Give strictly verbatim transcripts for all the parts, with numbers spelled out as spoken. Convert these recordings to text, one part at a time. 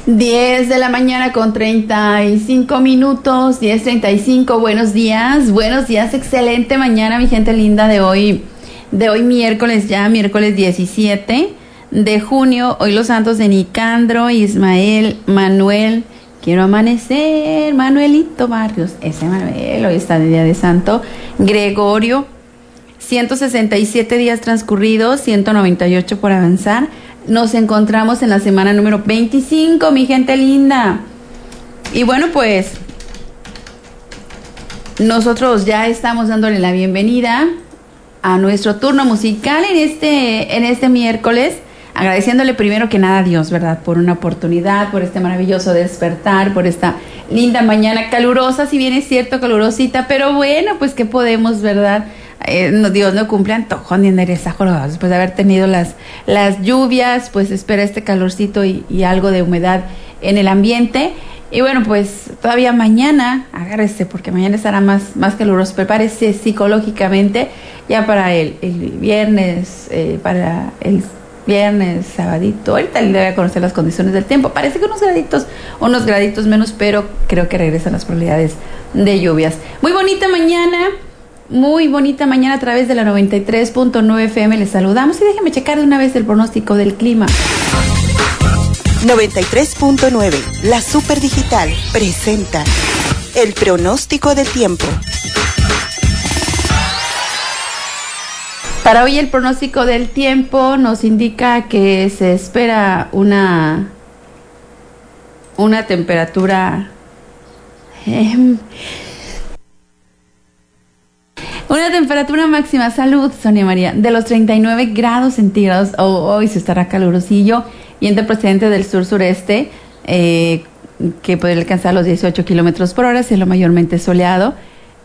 diez de la mañana con treinta y cinco minutos, diez treinta y cinco, buenos días, buenos días, excelente mañana mi gente linda de hoy, de hoy miércoles ya, miércoles diecisiete de junio, hoy los santos de Nicandro, Ismael, Manuel, quiero amanecer, Manuelito Barrios, ese Manuel, hoy está de día de santo, Gregorio, ciento sesenta y siete días transcurridos, ciento noventa y ocho por avanzar. Nos encontramos en la semana número veinticinco, mi gente linda. Y bueno, pues nosotros ya estamos dándole la bienvenida a nuestro turno musical en este, en este miércoles, agradeciéndole primero que nada a Dios, ¿verdad? Por una oportunidad, por este maravilloso despertar, por esta linda mañana calurosa, si bien es cierto, calurosita, pero bueno, pues qué podemos, ¿verdad? Eh, no, Dios no cumple antojo ni endereza jorobados. Después de haber tenido las, las lluvias, pues espera este calorcito y, y algo de humedad en el ambiente. Y bueno, pues todavía mañana, agárrese porque mañana estará más, más caluroso. Prepárese psicológicamente ya para el, el viernes, eh, para el viernes, sabadito. Ahorita le voy a conocer las condiciones del tiempo. Parece que unos graditos, unos graditos menos, pero creo que regresan las probabilidades de lluvias. Muy bonita mañana. Muy bonita mañana a través de la noventa y tres punto nueve F M. Les saludamos y déjenme checar de una vez el pronóstico del clima. noventa y tres punto nueve, la Super Digital, presenta el pronóstico del tiempo. Para hoy el pronóstico del tiempo nos indica que se espera una, una temperatura... Eh, Una temperatura máxima, salud, Sonia María, de los treinta y nueve grados centígrados. Oh, hoy se estará calurosillo. Viento procedente del sur-sureste, eh, que puede alcanzar los dieciocho kilómetros por hora, cielo mayormente soleado.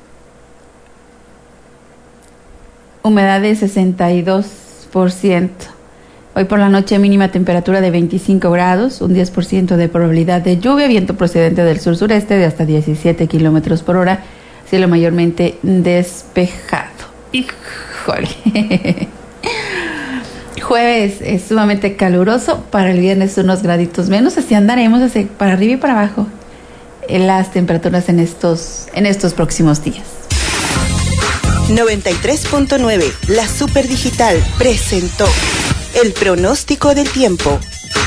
Humedad de sesenta y dos por ciento. Hoy por la noche mínima temperatura de veinticinco grados, un diez por ciento de probabilidad de lluvia, viento procedente del sur-sureste de hasta diecisiete kilómetros por hora. Cielo mayormente despejado. Híjole. Jueves es sumamente caluroso. Para el viernes unos graditos menos. Así andaremos así, para arriba y para abajo en las temperaturas en estos, en estos próximos días. noventa y tres punto nueve, la Super Digital, presentó el pronóstico del tiempo.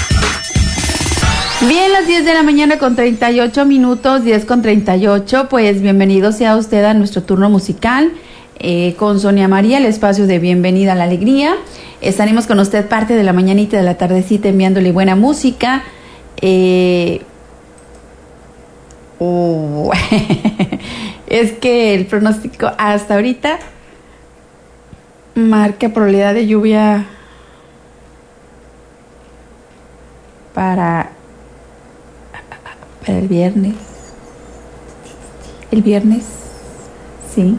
Bien, las diez de la mañana con treinta y ocho minutos, diez con treinta y ocho, pues bienvenido sea usted a nuestro turno musical eh, con Sonia María, el espacio de Bienvenida a la Alegría. Estaremos con usted parte de la mañanita y de la tardecita enviándole buena música. Eh, oh, es que el pronóstico hasta ahorita marca probabilidad de lluvia para... Para el viernes. El viernes, sí.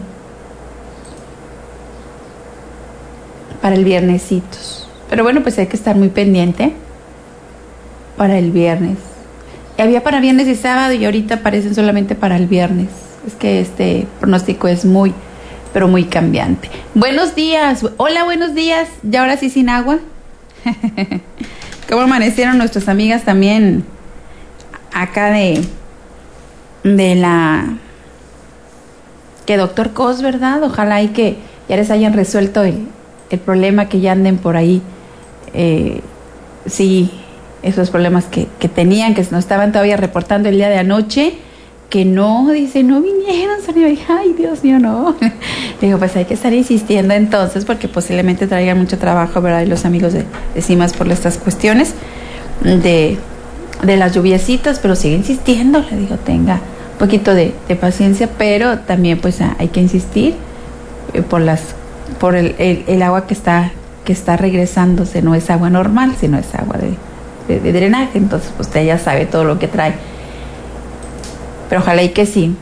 Para el viernesitos. Pero bueno, pues hay que estar muy pendiente. Para el viernes. Y había para viernes y sábado y ahorita aparecen solamente para el viernes. Es que este pronóstico es muy, pero muy cambiante. Buenos días. Hola, buenos días. Ya ahora sí sin agua. ¿Cómo amanecieron nuestras amigas también? Acá de de la que doctor Cos, ¿verdad? Ojalá y que ya les hayan resuelto el, el problema, que ya anden por ahí eh, sí, esos problemas que, que tenían, que nos estaban todavía reportando el día de anoche, que no, dice, no vinieron, Sonia. Ay, Dios mío, no. Digo, pues hay que estar insistiendo entonces, porque posiblemente traigan mucho trabajo, ¿verdad? Y los amigos de, de CIMAS por estas cuestiones de de las lluviecitas, pero sigue insistiendo, le digo, tenga un poquito de, de paciencia, pero también pues hay que insistir eh, por las por el, el, el agua que está que está regresándose, no es agua normal, sino es agua de, de, de drenaje, entonces pues usted ya sabe todo lo que trae, pero ojalá y que sí.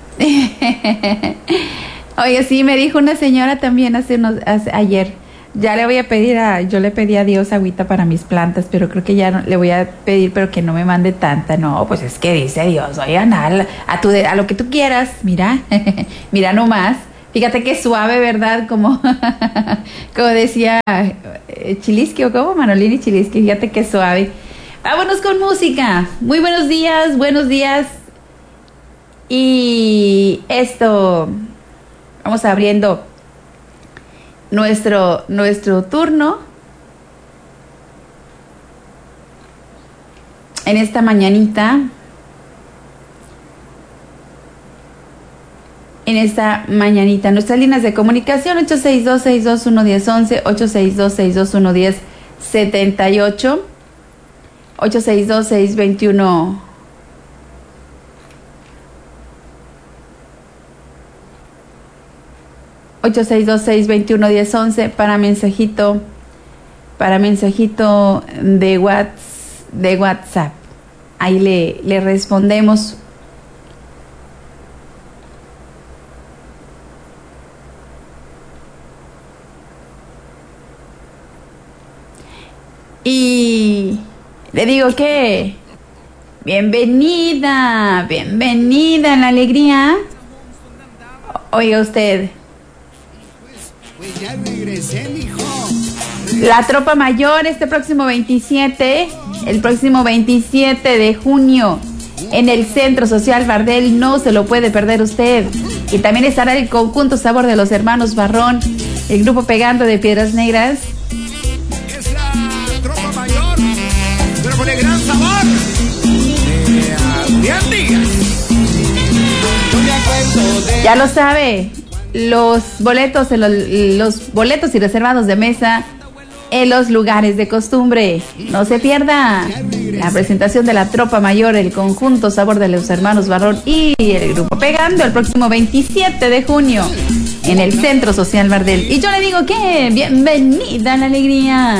Oye, sí, me dijo una señora también hace unos hace, ayer, ya le voy a pedir a, yo le pedí a Dios agüita para mis plantas, pero creo que ya no, le voy a pedir, pero que no me mande tanta. No, pues es que dice Dios, oigan, a, a, tu, a lo que tú quieras, mira, mira nomás. Fíjate qué suave, ¿verdad? Como, como decía eh, Chilisqui, o como Manolini Chilisqui, fíjate qué suave. Vámonos con música. Muy buenos días, buenos días. Y esto, vamos abriendo nuestro, nuestro turno en esta mañanita. En esta mañanita, nuestras líneas de comunicación ocho seis dos, seis dos uno, uno cero once, ocho seis dos, seis dos uno, uno cero setenta y ocho, ocho seis dos, seis dos uno, ocho seis dos, seis dos uno, uno cero once para mensajito, para mensajito de WhatsApp, de WhatsApp. Ahí le, le respondemos. Y le digo que bienvenida, bienvenida a la alegría. Oiga usted, pues ya regresé, mijo. la Tropa Mayor este próximo veintisiete, el próximo veintisiete de junio en el Centro Social Bardel, no se lo puede perder usted. Y también estará el conjunto Sabor de los Hermanos Barrón, el grupo Pegando de Piedras Negras. Es la Tropa Mayor, pero con el gran sabor de Adrián Díaz. Yo me acuerdo de... Ya lo sabe, los boletos, los, los boletos y reservados de mesa en los lugares de costumbre. No se pierda la presentación de la Tropa Mayor, el conjunto Sabor de los Hermanos Barrón y el grupo Pegando el próximo veintisiete de junio en el Centro Social Bardel. Y yo le digo que bienvenida a la alegría.